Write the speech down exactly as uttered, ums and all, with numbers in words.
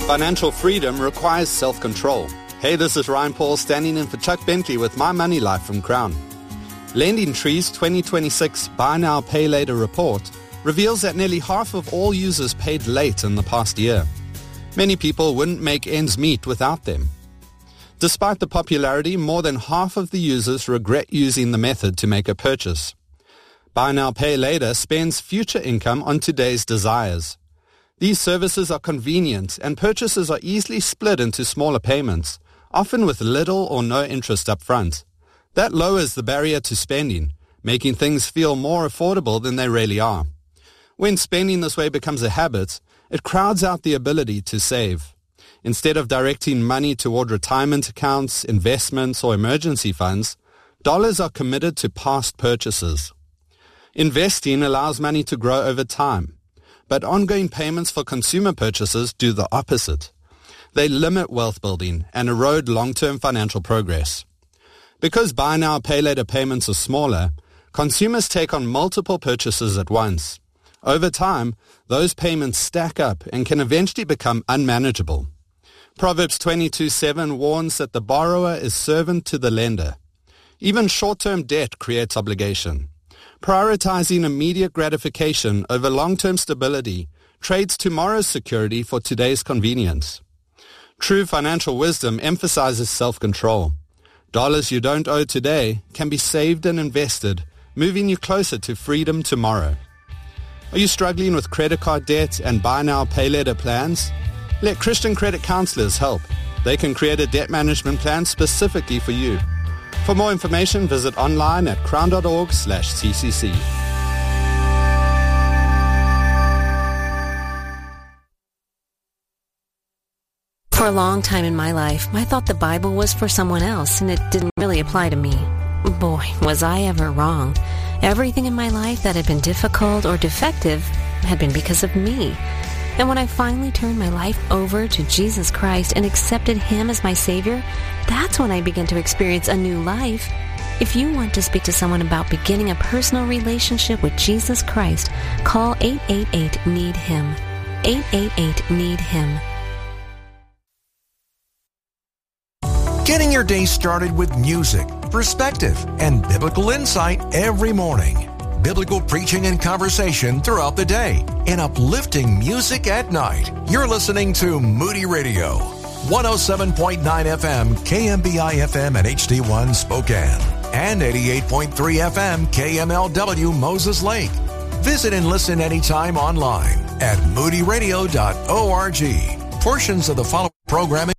Financial freedom requires self-control. Hey, this is Ryan Paul standing in for Chuck Bentley with My Money Life from Crown. Lending Tree's twenty twenty-six Buy Now, Pay Later report reveals that nearly half of all users paid late in the past year. Many people wouldn't make ends meet without them. Despite the popularity, more than half of the users regret using the method to make a purchase. Buy Now, Pay Later spends future income on today's desires. These services are convenient and purchases are easily split into smaller payments, often with little or no interest up front. That lowers the barrier to spending, making things feel more affordable than they really are. When spending this way becomes a habit, it crowds out the ability to save. Instead of directing money toward retirement accounts, investments, or emergency funds, dollars are committed to past purchases. Investing allows money to grow over time. But ongoing payments for consumer purchases do the opposite. They limit wealth building and erode long-term financial progress. Because Buy Now, Pay Later payments are smaller, consumers take on multiple purchases at once. Over time, those payments stack up and can eventually become unmanageable. Proverbs twenty-two seven warns that the borrower is servant to the lender. Even short-term debt creates obligation. Prioritizing immediate gratification over long-term stability trades tomorrow's security for today's convenience. True financial wisdom emphasizes self-control. Dollars you don't owe today can be saved and invested, moving you closer to freedom tomorrow. Are you struggling with credit card debt and Buy Now, Pay Later plans? Let Christian credit counselors help. They can create a debt management plan specifically for you. For more information, visit online at crown.org slash CCC. For a long time in my life, I thought the Bible was for someone else, and it didn't really apply to me. Boy, was I ever wrong. Everything in my life that had been difficult or defective had been because of me. And when I finally turned my life over to Jesus Christ and accepted Him as my Savior, that's when I began to experience a new life. If you want to speak to someone about beginning a personal relationship with Jesus Christ, call eight eight eight, need him. eight eight eight, need him. Getting your day started with music, perspective, and biblical insight every morning. Biblical preaching and conversation throughout the day, and uplifting music at night. You're listening to Moody Radio, one oh seven point nine F M, K M B I F M and H D one Spokane, and eighty-eight point three F M, K M L W Moses Lake. Visit and listen anytime online at moody radio dot org. Portions of the following programming